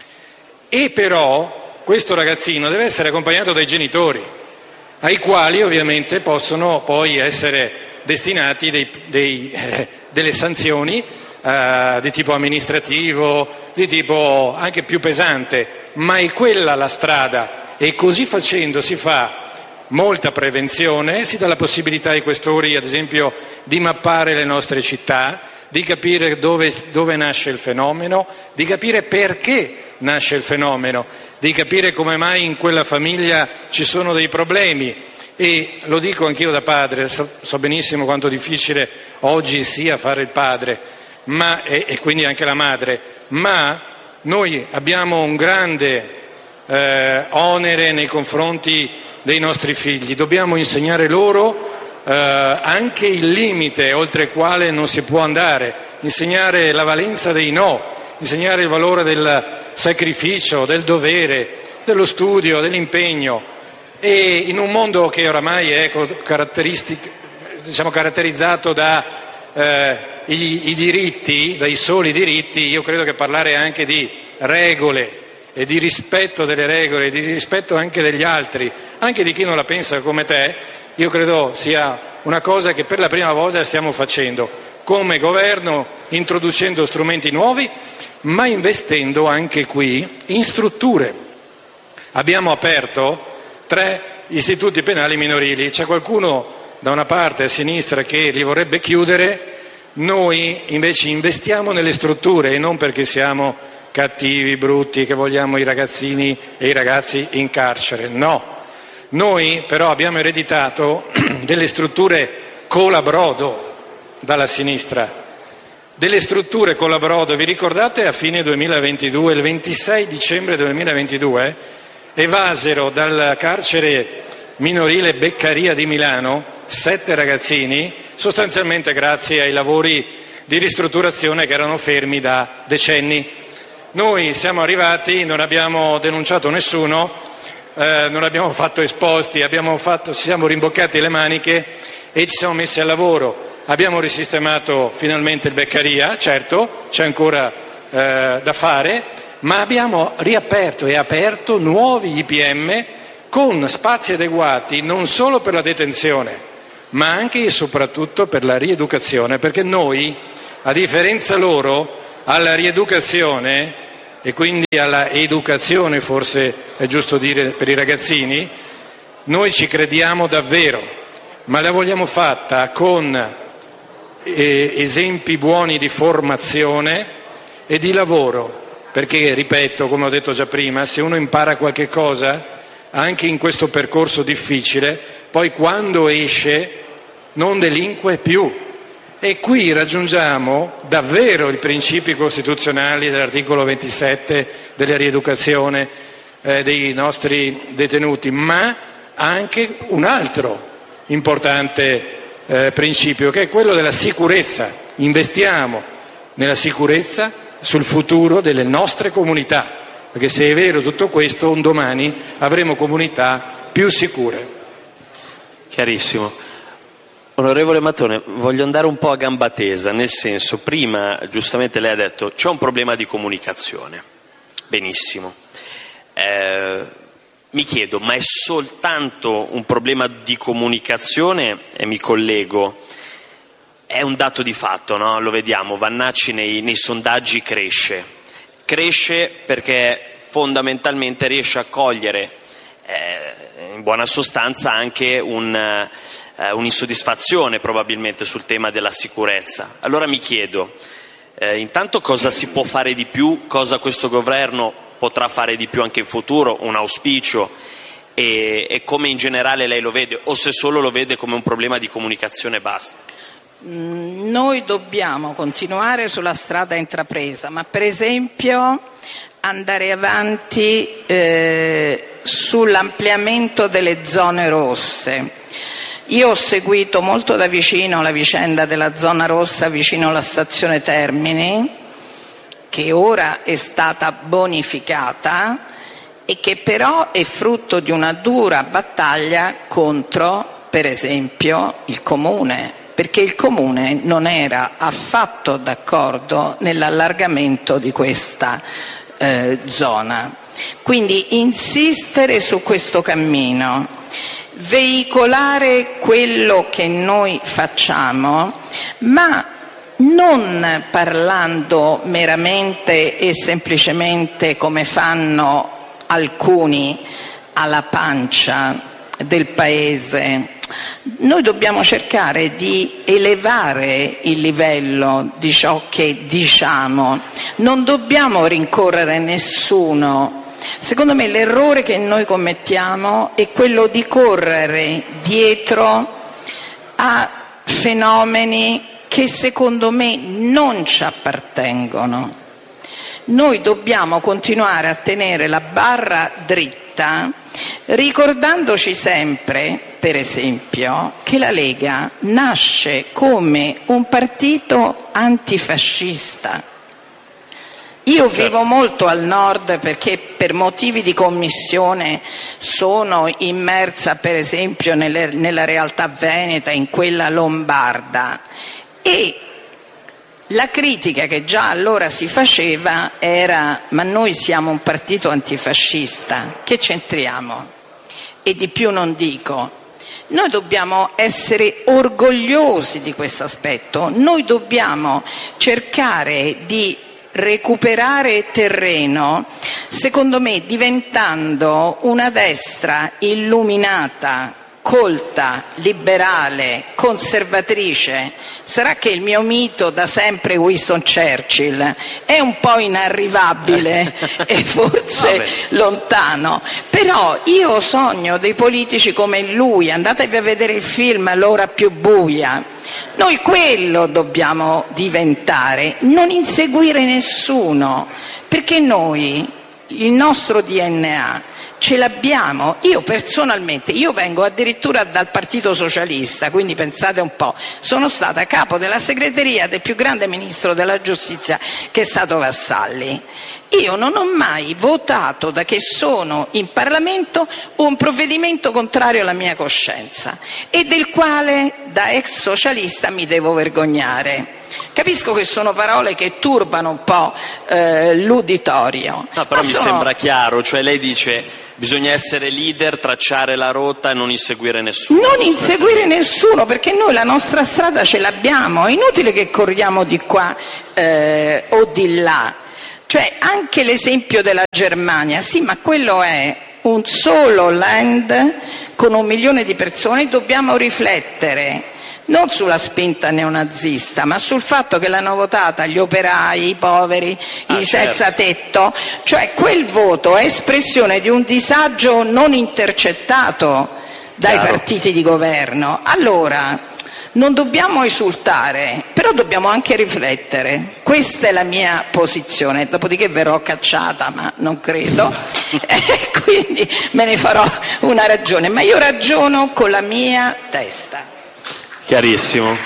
[SPEAKER 7] E però questo ragazzino deve essere accompagnato dai genitori, ai quali ovviamente possono poi essere destinati dei, dei, eh, delle sanzioni eh, di tipo amministrativo, di tipo anche più pesante, ma è quella la strada, e così facendo si fa molta prevenzione, si dà la possibilità ai questori ad esempio di mappare le nostre città, di capire dove, dove nasce il fenomeno, di capire perché nasce il fenomeno, di capire come mai in quella famiglia ci sono dei problemi. E lo dico anch'io da padre, so, so benissimo quanto difficile oggi sia fare il padre, ma, e, e quindi anche la madre, ma noi abbiamo un grande eh, onere nei confronti dei nostri figli, dobbiamo insegnare loro eh, anche il limite oltre il quale non si può andare, insegnare la valenza dei no, insegnare il valore del sacrificio, del dovere, dello studio, dell'impegno. E in un mondo che oramai è diciamo, caratterizzato da eh, i, i diritti, dai soli diritti, io credo che parlare anche di regole e di rispetto delle regole, di rispetto anche degli altri, anche di chi non la pensa come te, io credo sia una cosa che per la prima volta stiamo facendo come governo, introducendo strumenti nuovi, ma investendo anche qui in strutture. Abbiamo aperto tre istituti penali minorili, c'è qualcuno da una parte a sinistra che li vorrebbe chiudere, noi invece investiamo nelle strutture e non perché siamo cattivi, brutti, che vogliamo i ragazzini e i ragazzi in carcere, no. Noi però abbiamo ereditato delle strutture colabrodo dalla sinistra, delle strutture colabrodo, vi ricordate a fine duemilaventidue, il ventisei dicembre duemilaventidue, evasero dal carcere minorile Beccaria di Milano sette ragazzini, sostanzialmente grazie ai lavori di ristrutturazione che erano fermi da decenni. Noi siamo arrivati, non abbiamo denunciato nessuno, eh, non abbiamo fatto esposti, abbiamo fatto, ci siamo rimboccati le maniche e ci siamo messi al lavoro. abbiamo risistemato finalmente il Beccaria, certo, c'è ancora eh, da fare, ma abbiamo riaperto e aperto nuovi I P M con spazi adeguati non solo per la detenzione, ma anche e soprattutto per la rieducazione, perché noi, a differenza loro, alla rieducazione e quindi alla educazione, forse è giusto dire per i ragazzini, noi ci crediamo davvero, ma la vogliamo fatta con eh, esempi buoni di formazione e di lavoro, perché, ripeto, come ho detto già prima, se uno impara qualche cosa, anche in questo percorso difficile, poi quando esce non delinque più. E qui raggiungiamo davvero i principi costituzionali dell'articolo ventisette della rieducazione eh, dei nostri detenuti, ma anche un altro importante eh, principio, che è quello della sicurezza. Investiamo nella sicurezza sul futuro delle nostre comunità, perché se è vero tutto questo, un domani avremo comunità più sicure.
[SPEAKER 4] Chiarissimo. Onorevole Mattone, voglio andare un po' a gamba tesa, nel senso, prima giustamente lei ha detto c'è un problema di comunicazione. Benissimo. Eh, mi chiedo, ma è soltanto un problema di comunicazione? E mi collego, è un dato di fatto, no? Lo vediamo, Vannacci nei, nei sondaggi cresce. Cresce perché fondamentalmente riesce a cogliere, eh, in buona sostanza, anche un... Eh, un'insoddisfazione probabilmente sul tema della sicurezza. Allora mi chiedo, eh, intanto cosa si può fare di più, cosa questo governo potrà fare di più anche in futuro, un auspicio, e, e come in generale lei lo vede, o se solo lo vede come un problema di comunicazione e basta.
[SPEAKER 6] Noi dobbiamo continuare sulla strada intrapresa, ma per esempio andare avanti eh, sull'ampliamento delle zone rosse. Io ho seguito molto da vicino la vicenda della zona rossa vicino alla stazione Termini, che ora è stata bonificata e che però è frutto di una dura battaglia contro, per esempio, il Comune, perché il Comune non era affatto d'accordo nell'allargamento di questa eh, zona. Quindi insistere su questo cammino, veicolare quello che noi facciamo, ma non parlando meramente e semplicemente come fanno alcuni alla pancia del paese. Noi dobbiamo cercare di elevare il livello di ciò che diciamo, non dobbiamo rincorrere nessuno. Secondo me l'errore che noi commettiamo è quello di correre dietro a fenomeni che secondo me non ci appartengono. Noi dobbiamo continuare a tenere la barra dritta, ricordandoci sempre, per esempio, che la Lega nasce come un partito antifascista. Io vivo molto al nord perché per motivi di commissione sono immersa per esempio nelle, nella realtà veneta, in quella lombarda, e la critica che già allora si faceva era: ma noi siamo un partito antifascista, che c'entriamo? E di più non dico. Noi dobbiamo essere orgogliosi di questo aspetto, noi dobbiamo cercare di recuperare terreno, secondo me diventando una destra illuminata, colta, liberale, conservatrice. Sarà che il mio mito da sempre Winston Churchill è un po' inarrivabile e forse Vabbè. lontano, però io sogno dei politici come lui. Andatevi a vedere il film L'ora più buia. Noi quello dobbiamo diventare, non inseguire nessuno, perché noi, il nostro D N A ce l'abbiamo. Io personalmente, io vengo addirittura dal Partito Socialista, quindi pensate un po', sono stata capo della segreteria del più grande ministro della giustizia che è stato Vassalli. Io non ho mai votato, da che sono in Parlamento, un provvedimento contrario alla mia coscienza e del quale da ex socialista mi devo vergognare. Capisco che sono parole che turbano un po' eh, l'uditorio.
[SPEAKER 4] No, però
[SPEAKER 6] ma
[SPEAKER 4] mi
[SPEAKER 6] sono...
[SPEAKER 4] sembra chiaro, cioè lei dice bisogna essere leader, tracciare la rotta e non inseguire nessuno.
[SPEAKER 6] Non inseguire nessuno, perché noi la nostra strada ce l'abbiamo, è inutile che corriamo di qua eh, o di là. Cioè anche l'esempio della Germania, sì, ma quello è un solo land con un milione di persone, dobbiamo riflettere non sulla spinta neonazista, ma sul fatto che l'hanno votata gli operai, i poveri,
[SPEAKER 4] ah,
[SPEAKER 6] i
[SPEAKER 4] certo.
[SPEAKER 6] senza tetto, cioè quel voto è espressione di un disagio non intercettato dai
[SPEAKER 4] Chiaro.
[SPEAKER 6] partiti di governo. Allora, non dobbiamo esultare, però dobbiamo anche riflettere. Questa è la mia posizione, dopodiché verrò cacciata, ma non credo, e quindi me ne farò una ragione, ma io ragiono con la mia testa.
[SPEAKER 4] Chiarissimo.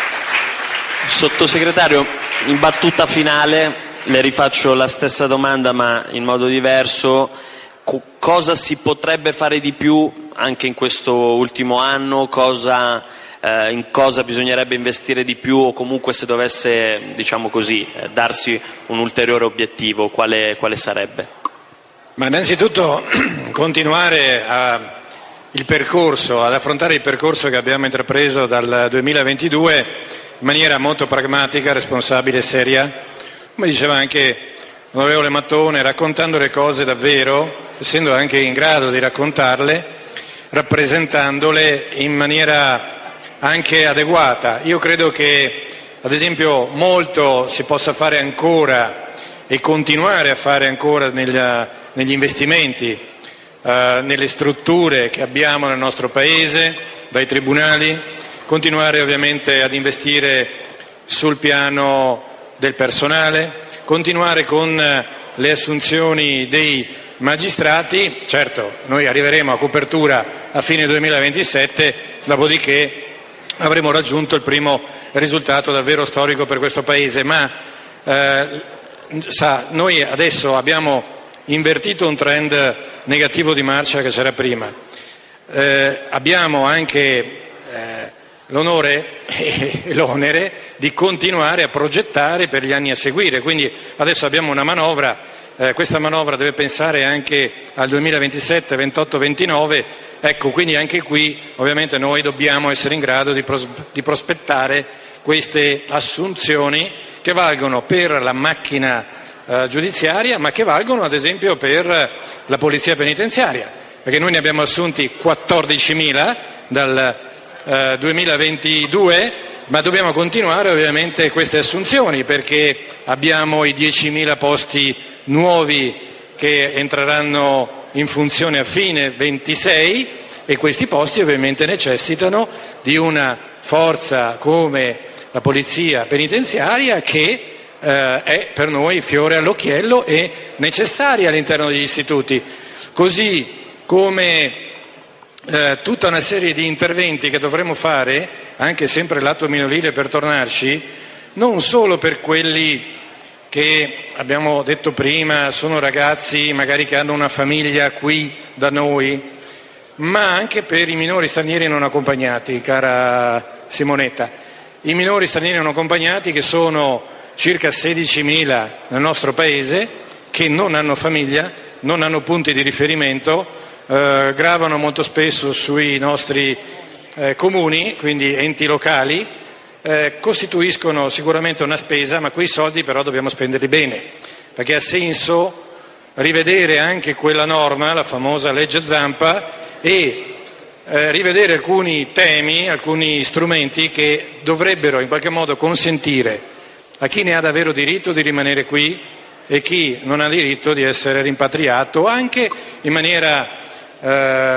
[SPEAKER 4] Sottosegretario, in battuta finale le rifaccio la stessa domanda ma in modo diverso. Co- cosa si potrebbe fare di più anche in questo ultimo anno? Cosa, eh, in cosa bisognerebbe investire di più, o comunque se dovesse, diciamo così, eh, darsi un ulteriore obiettivo, quale, quale sarebbe?
[SPEAKER 7] Ma innanzitutto continuare a il percorso, ad affrontare il percorso che abbiamo intrapreso dal duemilaventidue in maniera molto pragmatica, responsabile e seria, come diceva anche l'onorevole Mattone, raccontando le cose davvero, essendo anche in grado di raccontarle, rappresentandole in maniera anche adeguata. Io credo che, ad esempio, molto si possa fare ancora e continuare a fare ancora negli, negli investimenti, Uh, nelle strutture che abbiamo nel nostro Paese, dai tribunali, continuare ovviamente ad investire sul piano del personale, continuare con uh, le assunzioni dei magistrati. Certo, noi arriveremo a copertura a fine duemilaventisette, dopodiché avremo raggiunto il primo risultato davvero storico per questo Paese, ma uh, sa, noi adesso abbiamo invertito un trend negativo di marcia che c'era prima. Eh, abbiamo anche eh, l'onore e l'onere di continuare a progettare per gli anni a seguire, quindi adesso abbiamo una manovra, eh, questa manovra deve pensare anche al duemilaventisette, ventotto, ventinove, ecco, quindi anche qui ovviamente noi dobbiamo essere in grado di, pros- di prospettare queste assunzioni che valgono per la macchina Uh, giudiziaria, ma che valgono ad esempio per uh, la polizia penitenziaria, perché noi ne abbiamo assunti quattordicimila dal uh, duemilaventidue, ma dobbiamo continuare ovviamente queste assunzioni perché abbiamo i diecimila posti nuovi che entreranno in funzione a fine ventisei e questi posti ovviamente necessitano di una forza come la polizia penitenziaria che Uh, è per noi fiore all'occhiello e necessaria all'interno degli istituti, così come uh, tutta una serie di interventi che dovremo fare, anche sempre l'atto minorile per tornarci, non solo per quelli che abbiamo detto prima sono ragazzi magari che hanno una famiglia qui da noi, ma anche per i minori stranieri non accompagnati, cara Simonetta, i minori stranieri non accompagnati che sono circa sedicimila nel nostro Paese, che non hanno famiglia, non hanno punti di riferimento, eh, gravano molto spesso sui nostri eh, comuni, quindi enti locali, eh, costituiscono sicuramente una spesa, ma quei soldi però dobbiamo spenderli bene, perché ha senso rivedere anche quella norma, la famosa legge Zampa, e eh, rivedere alcuni temi, alcuni strumenti che dovrebbero in qualche modo consentire a chi ne ha davvero diritto di rimanere qui e chi non ha diritto di essere rimpatriato anche in maniera eh,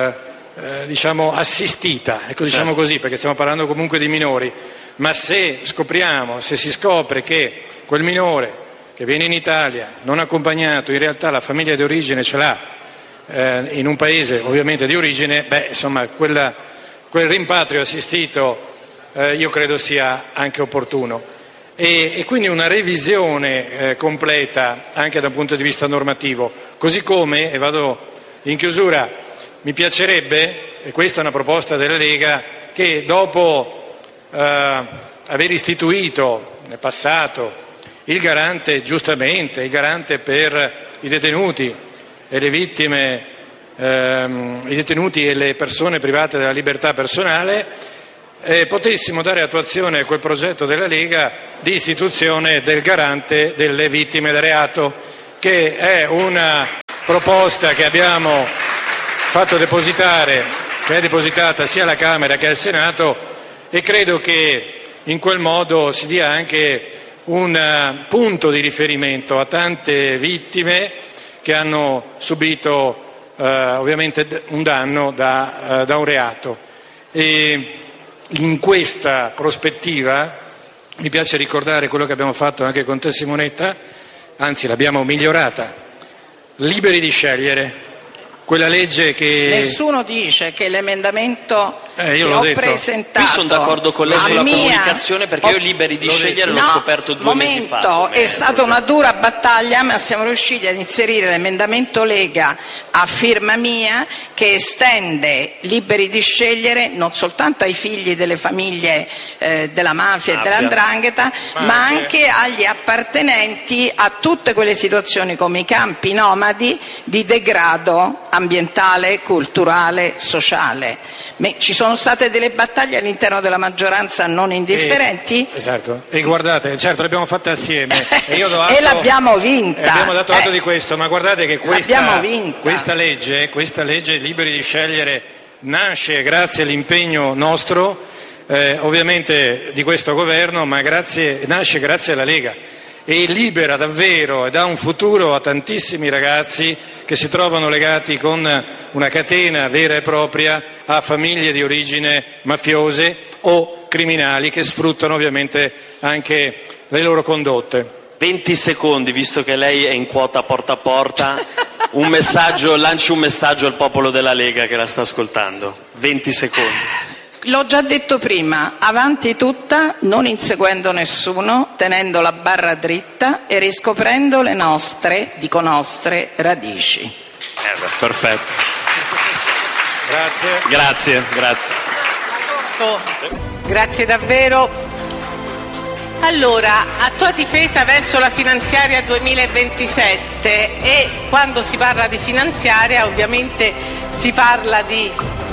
[SPEAKER 7] eh, diciamo assistita, ecco, diciamo così, perché stiamo parlando comunque di minori, ma se scopriamo, se si scopre che quel minore che viene in Italia non accompagnato in realtà la famiglia di origine ce l'ha, eh, in un paese ovviamente di origine, beh, insomma, quella, quel rimpatrio assistito eh, io credo sia anche opportuno. E, e quindi una revisione eh, completa anche da un punto di vista normativo, così come, e vado in chiusura, mi piacerebbe, e questa è una proposta della Lega, che dopo eh, aver istituito nel passato il garante, giustamente, il garante per i detenuti e le vittime, ehm, i detenuti e le persone private della libertà personale, eh, potessimo dare attuazione a quel progetto della Lega di istituzione del garante delle vittime del reato, che è una proposta che abbiamo fatto depositare, che è depositata sia alla Camera che al Senato, e credo che in quel modo si dia anche un punto di riferimento a tante vittime che hanno subito eh, ovviamente un danno da, eh, da un reato. E in questa prospettiva mi piace ricordare quello che abbiamo fatto anche con te, Simonetta, anzi l'abbiamo migliorata, liberi di scegliere. Quella legge che...
[SPEAKER 6] Nessuno dice che l'emendamento
[SPEAKER 7] eh, io
[SPEAKER 6] che
[SPEAKER 7] l'ho
[SPEAKER 6] ho
[SPEAKER 7] detto.
[SPEAKER 6] presentato...
[SPEAKER 4] Qui sono d'accordo con lei sulla
[SPEAKER 6] mia...
[SPEAKER 4] comunicazione, perché io liberi di scegliere l'ho
[SPEAKER 6] no,
[SPEAKER 4] scoperto due
[SPEAKER 6] momento,
[SPEAKER 4] mesi fa.
[SPEAKER 6] È stata una dura battaglia, ma siamo riusciti ad inserire l'emendamento Lega a firma mia, che estende liberi di scegliere non soltanto ai figli delle famiglie eh, della mafia, mafia e dell'andrangheta, ma, ma anche agli appartenenti a tutte quelle situazioni come i campi nomadi di degrado ambientale, culturale, sociale. Ma ci sono state delle battaglie all'interno della maggioranza non indifferenti?
[SPEAKER 7] E, esatto, e guardate, certo le abbiamo fatte assieme e, io do atto,
[SPEAKER 6] e l'abbiamo vinta.
[SPEAKER 7] E abbiamo dato atto
[SPEAKER 6] eh,
[SPEAKER 7] di questo, ma guardate che questa,
[SPEAKER 6] vinta.
[SPEAKER 7] questa legge, questa legge liberi di scegliere nasce grazie all'impegno nostro, eh, ovviamente di questo governo, ma grazie, nasce grazie alla Lega. E libera davvero e dà un futuro a tantissimi ragazzi che si trovano legati con una catena vera e propria a famiglie di origine mafiose o criminali che sfruttano ovviamente anche le loro condotte.
[SPEAKER 4] venti secondi, visto che lei è in quota porta a porta, un messaggio, lanci un messaggio al popolo della Lega che la sta ascoltando. venti secondi.
[SPEAKER 6] L'ho già detto prima, avanti tutta, non inseguendo nessuno, tenendo la barra dritta e riscoprendo le nostre, dico nostre, radici.
[SPEAKER 4] Eh beh, perfetto.
[SPEAKER 7] Grazie.
[SPEAKER 4] Grazie, grazie.
[SPEAKER 2] Grazie davvero. Allora, a tua difesa verso la finanziaria duemilaventisette, e quando si parla di finanziaria ovviamente si parla di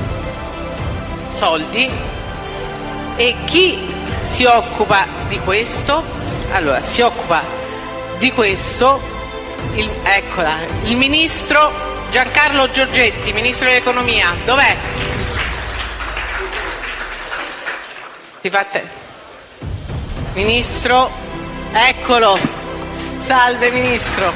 [SPEAKER 2] soldi, e chi si occupa di questo? Allora, si occupa di questo il, eccola, il ministro Giancarlo Giorgetti, ministro dell'economia. Dov'è? Si fa te. Ministro, eccolo. Salve ministro.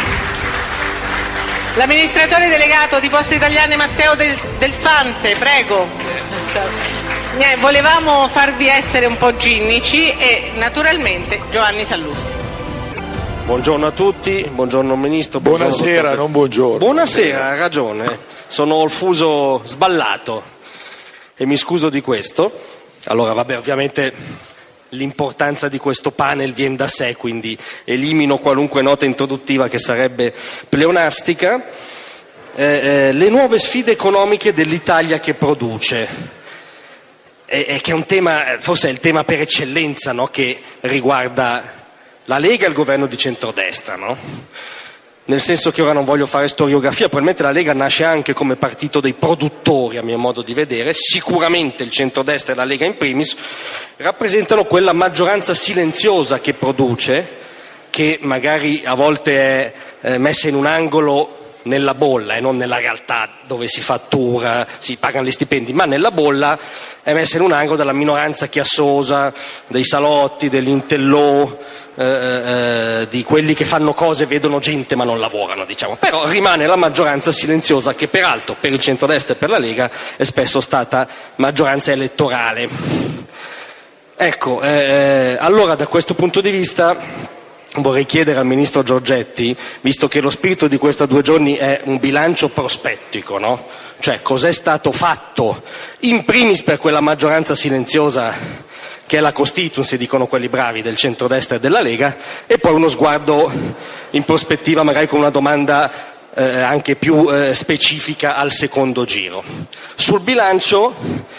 [SPEAKER 2] L'amministratore delegato di Poste Italiane Matteo Del, Delfante, prego. Volevamo farvi essere un po' ginnici, e naturalmente Giovanni Sallusti.
[SPEAKER 8] Buongiorno a tutti, buongiorno Ministro. Buongiorno,
[SPEAKER 9] buonasera,
[SPEAKER 8] dottor...
[SPEAKER 9] non buongiorno.
[SPEAKER 8] Buonasera, ha ragione, sono il fuso sballato e mi scuso di questo. Allora, vabbè, ovviamente l'importanza di questo panel viene da sé, quindi elimino qualunque nota introduttiva che sarebbe pleonastica. Eh, eh, le nuove sfide economiche dell'Italia che produce. E che è un tema, forse è il tema per eccellenza, no? Che riguarda la Lega e il governo di centrodestra, no? Nel senso che ora non voglio fare storiografia, probabilmente la Lega nasce anche come partito dei produttori, a mio modo di vedere. Sicuramente il centrodestra e la Lega in primis rappresentano quella maggioranza silenziosa che produce, che magari a volte è eh, messa in un angolo nella bolla e non nella realtà dove si fattura, si pagano gli stipendi, ma nella bolla è messa in un angolo dalla minoranza chiassosa, dei salotti, degli intellò, eh, eh, di quelli che fanno cose, vedono gente ma non lavorano, diciamo. Però rimane la maggioranza silenziosa, che peraltro per il centrodestra e per la Lega è spesso stata maggioranza elettorale. Ecco, eh, allora da questo punto di vista vorrei chiedere al Ministro Giorgetti, visto che lo spirito di questi due giorni è un bilancio prospettico, no? Cioè cos'è stato fatto in primis per quella maggioranza silenziosa che è la Constituency, dicono quelli bravi del centrodestra e della Lega, e poi uno sguardo in prospettiva magari con una domanda eh, anche più eh, specifica al secondo giro. Sul bilancio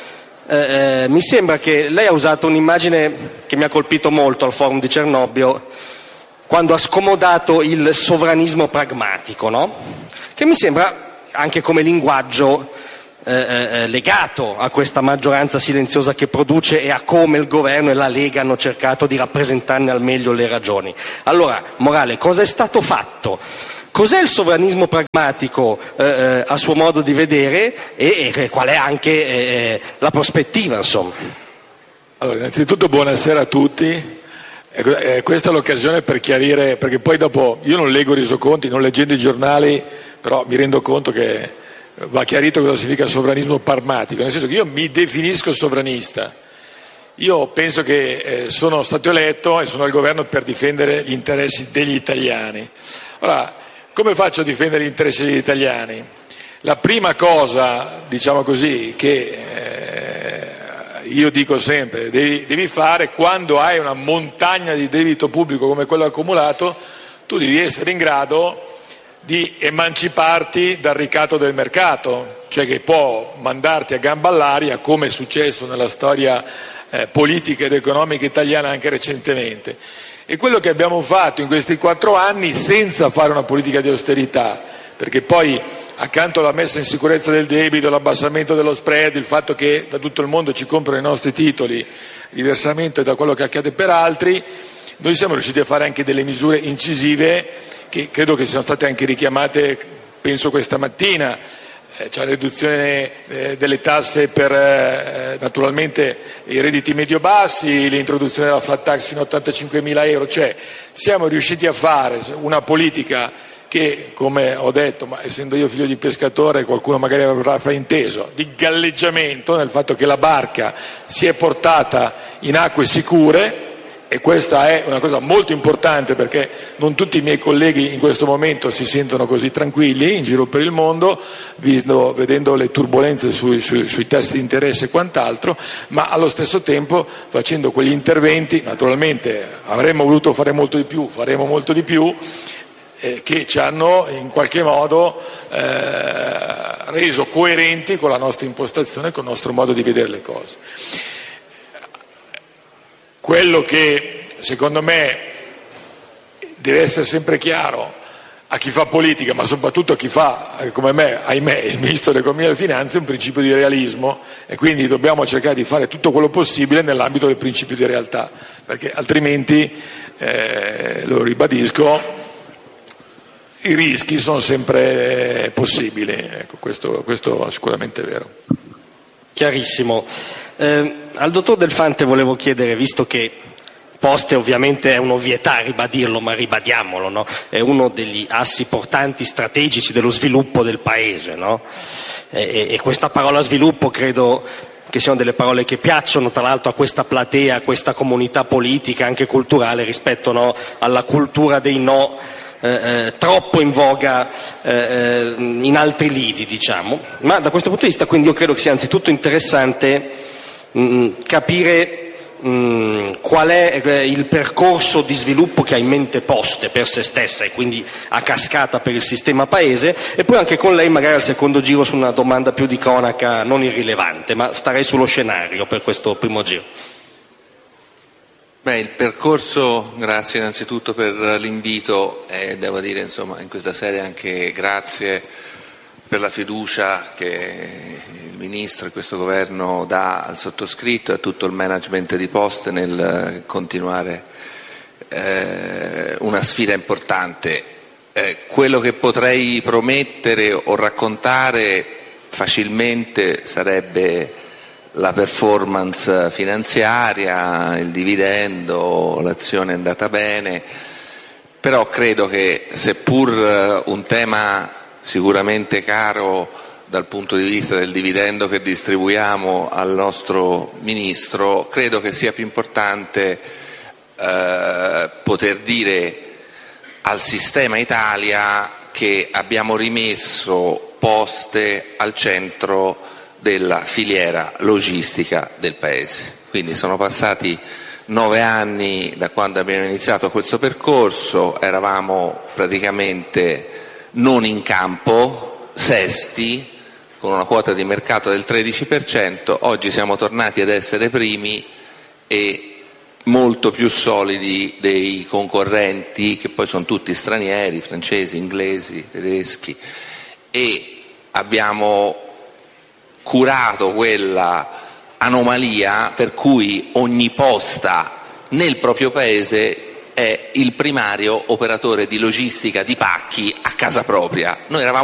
[SPEAKER 8] eh, mi sembra che lei ha usato un'immagine che mi ha colpito molto al forum di Cernobbio, quando ha scomodato il sovranismo pragmatico, no? Che mi sembra anche come linguaggio eh, eh, legato a questa maggioranza silenziosa che produce e a come il governo e la Lega hanno cercato di rappresentarne al meglio le ragioni. Allora, Morale, cosa è stato fatto? Cos'è il sovranismo pragmatico eh, eh, a suo modo di vedere e, e qual è anche eh, la prospettiva, insomma?
[SPEAKER 9] Allora, innanzitutto buonasera a tutti. Eh, questa è l'occasione per chiarire, perché poi dopo io non leggo i resoconti, non leggendo i giornali, però mi rendo conto che va chiarito cosa significa sovranismo pragmatico, nel senso che io mi definisco sovranista. Io penso che eh, sono stato eletto e sono al governo per difendere gli interessi degli italiani. Ora, come faccio a difendere gli interessi degli italiani? La prima cosa, diciamo così, che eh, io dico sempre, devi, devi fare quando hai una montagna di debito pubblico come quello accumulato, tu devi essere in grado di emanciparti dal ricatto del mercato, cioè che può mandarti a gamba all'aria, come è successo nella storia eh, politica ed economica italiana anche recentemente. E quello che abbiamo fatto in questi quattro anni senza fare una politica di austerità, perché poi accanto alla messa in sicurezza del debito, l'abbassamento dello spread, il fatto che da tutto il mondo ci comprano i nostri titoli, diversamente da quello che accade per altri, noi siamo riusciti a fare anche delle misure incisive che credo che siano state anche richiamate, penso questa mattina, eh, cioè la riduzione eh, delle tasse per eh, naturalmente i redditi medio-bassi, l'introduzione della flat tax fino a ottantacinquemila euro, cioè siamo riusciti a fare una politica che, come ho detto, ma essendo io figlio di pescatore qualcuno magari avrà frainteso, di galleggiamento, nel fatto che la barca si è portata in acque sicure, e questa è una cosa molto importante perché non tutti i miei colleghi in questo momento si sentono così tranquilli in giro per il mondo, visto, vedendo le turbulenze sui, sui, sui tassi di interesse e quant'altro, ma allo stesso tempo facendo quegli interventi, naturalmente avremmo voluto fare molto di più, faremo molto di più, eh, che ci hanno in qualche modo eh, reso coerenti con la nostra impostazione, con il nostro modo di vedere le cose. Quello che secondo me deve essere sempre chiaro a chi fa politica, ma soprattutto a chi fa, come me, ahimè, il Ministro dell'Economia e delle Finanze, è un principio di realismo, e quindi dobbiamo cercare di fare tutto quello possibile nell'ambito del principio di realtà, perché altrimenti, eh, lo ribadisco, i rischi sono sempre possibili. Ecco, questo, questo è sicuramente vero.
[SPEAKER 8] Chiarissimo. Eh, al dottor Delfante volevo chiedere, visto che Poste ovviamente è un'ovvietà ribadirlo, ma ribadiamolo, no? È uno degli assi portanti strategici dello sviluppo del paese, no? E, e questa parola sviluppo credo che siano delle parole che piacciono tra l'altro a questa platea, a questa comunità politica, anche culturale, rispetto, no, alla cultura dei no eh, eh, troppo in voga eh, in altri lidi, diciamo. Ma da questo punto di vista quindi io credo che sia anzitutto interessante mh, capire mh, qual è eh, il percorso di sviluppo che ha in mente Poste per se stessa e quindi a cascata per il sistema paese, e poi anche con lei magari al secondo giro su una domanda più di cronaca non irrilevante, ma starei sullo scenario per questo primo giro.
[SPEAKER 10] Beh, il percorso, grazie innanzitutto per l'invito e devo dire insomma in questa sede anche grazie per la fiducia che il Ministro e questo Governo dà al sottoscritto e a tutto il management di Poste nel continuare eh, una sfida importante. Eh, quello che potrei promettere o raccontare facilmente sarebbe la performance finanziaria, il dividendo, l'azione è andata bene, però credo che seppur un tema sicuramente caro dal punto di vista del dividendo che distribuiamo al nostro Ministro, credo che sia più importante eh, poter dire al sistema Italia che abbiamo rimesso Poste al centro della filiera logistica del Paese. Quindi sono passati nove anni da quando abbiamo iniziato questo percorso, eravamo praticamente non in campo, sesti, con una quota di mercato del tredici per cento, oggi siamo tornati ad essere primi e molto più solidi dei concorrenti, che poi sono tutti stranieri, francesi, inglesi, tedeschi, e abbiamo curato quella anomalia per cui ogni posta nel proprio paese è il primario operatore di logistica di pacchi a casa propria. Noi eravamo